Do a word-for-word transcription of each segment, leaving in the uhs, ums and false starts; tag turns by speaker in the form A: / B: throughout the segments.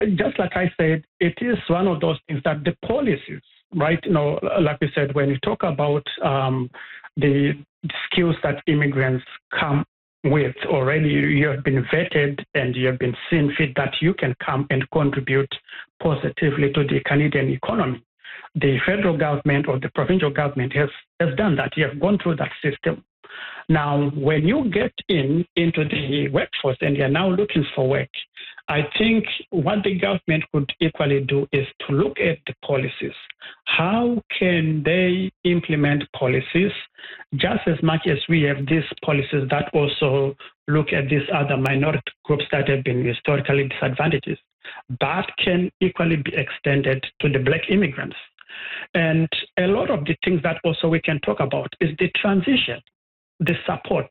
A: just like I said, it is one of those things that the policies, right? You know, like we said, when you talk about um, the skills that immigrants come with already, you have been vetted and you have been seen fit that you can come and contribute positively to the Canadian economy. The federal government or the provincial government has, has done that. You have gone through that system. Now, when you get in into the workforce and you're now looking for work, I think what the government could equally do is to look at the policies. How can they implement policies just as much as we have these policies that also look at these other minority groups that have been historically disadvantaged? That can equally be extended to the Black immigrants. And a lot of the things that also we can talk about is the transition, the support.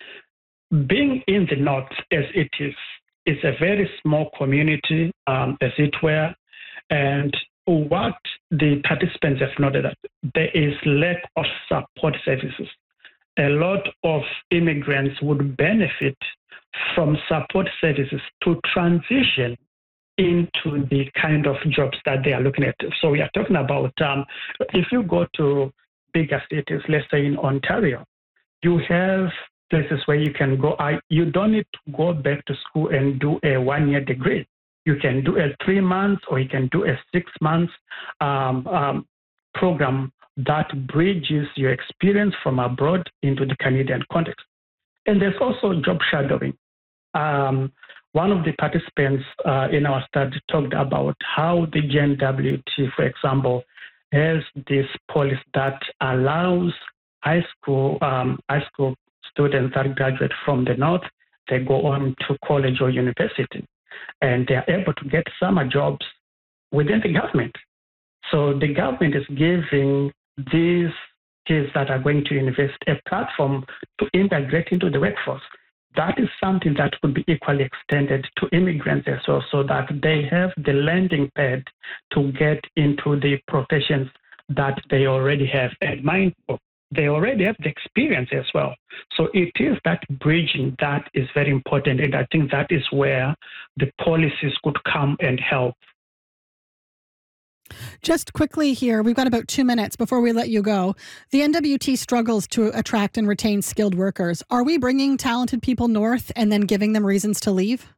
A: Being in the North as it is, is a very small community, um, as it were, and what the participants have noted that there is lack of support services. A lot of immigrants would benefit from support services to transition into the kind of jobs that they are looking at. So we are talking about, um, if you go to bigger cities, let's say in Ontario, you have places where you can go. I, you don't need to go back to school and do a one-year degree. You can do a three months or you can do a six months um, um, program that bridges your experience from abroad into the Canadian context. And there's also job shadowing. Um, one of the participants uh, in our study talked about how the G N W T, for example, has this policy that allows high school um, high school students that graduate from the North, they go on to college or university, and they are able to get summer jobs within the government. So the government is giving these kids that are going to university a platform to integrate into the workforce. That is something that could be equally extended to immigrants as well, so that they have the landing pad to get into the professions that they already have. And mind you, they already have the experience as well. So it is that bridging that is very important, and I think that is where the policies could come and help.
B: Just quickly here, we've got about two minutes before we let you go. The N W T struggles to attract and retain skilled workers. Are we bringing talented people north and then giving them reasons to leave?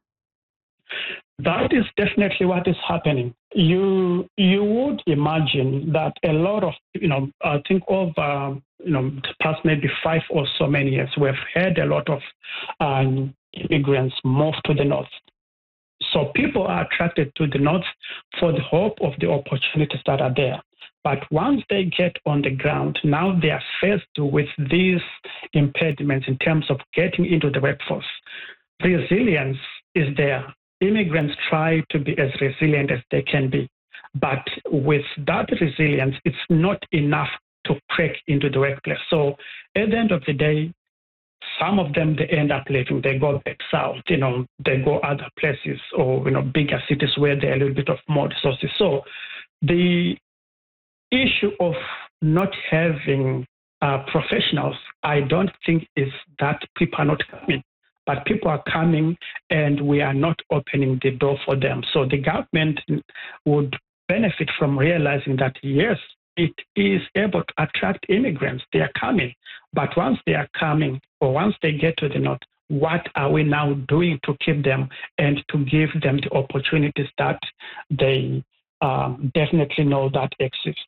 A: That is definitely what is happening. You you would imagine that a lot of, you know, I think over, you know, the past maybe five or so many years, we've had a lot of um, immigrants move to the north. So people are attracted to the north for the hope of the opportunities that are there. But once they get on the ground, now they are faced with these impediments in terms of getting into the workforce. Resilience is there. Immigrants try to be as resilient as they can be. But with that resilience, it's not enough to crack into the workplace. So at the end of the day, some of them, they end up leaving. They go back south, you know, they go other places or, you know, bigger cities where there are a little bit of more resources. So the issue of not having uh, professionals, I don't think is that people are not coming, but people are coming and we are not opening the door for them. So the government would benefit from realizing that, yes, it is able to attract immigrants. They are coming. But once they are coming, or once they get to the north, what are we now doing to keep them and to give them the opportunities that they um, definitely know that exist?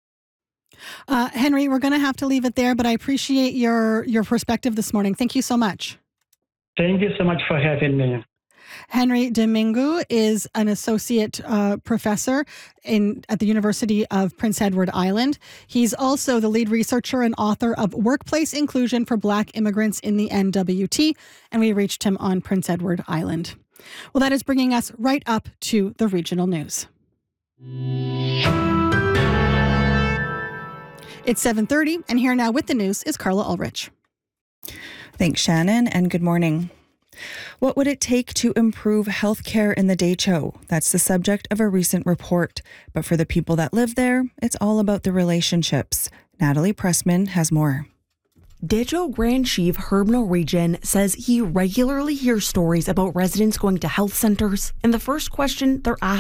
B: Uh, Henry, we're going to have to leave it there, but I appreciate your, your perspective this morning. Thank you so much.
A: Thank you so much for having me.
B: Henry Domingo is an associate uh, professor in at the University of Prince Edward Island. He's also the lead researcher and author of Workplace Inclusion for Black Immigrants in the N W T, and we reached him on Prince Edward Island. Well, that is bringing us right up to the regional news. It's seven thirty, and here now with the news is Carla Ulrich.
C: Thanks, Shannon, and good morning. What would it take to improve healthcare in the Dehcho? That's the subject of a recent report. But for the people that live there, it's all about the relationships. Natalie Pressman has more.
D: Dejo Grand Chief Herb Norwegian says he regularly hears stories about residents going to health centers, and the first question they're